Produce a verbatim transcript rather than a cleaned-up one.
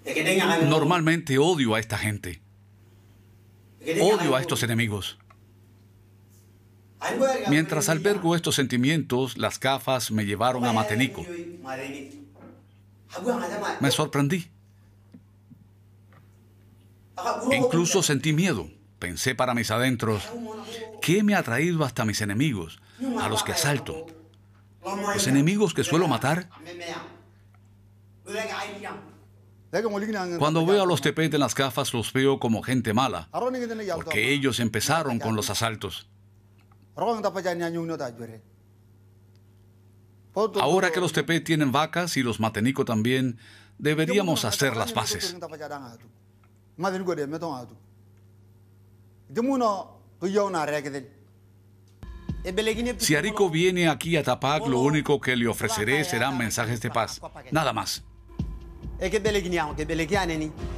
Normalmente odio a esta gente. Odio a estos enemigos. Mientras albergo estos sentimientos, las gafas me llevaron a Matenico. Me sorprendí. Incluso sentí miedo. Pensé para mis adentros, ¿qué me ha traído hasta mis enemigos, a los que asalto? Los enemigos que suelo matar. Cuando veo a los tepet en las gafas, los veo como gente mala, porque ellos empezaron con los asaltos. Ahora que los tepet tienen vacas y los Matenico también, deberíamos hacer las paces. Si Arico viene aquí a Tapac, lo único que le ofreceré serán mensajes de paz. Nada más.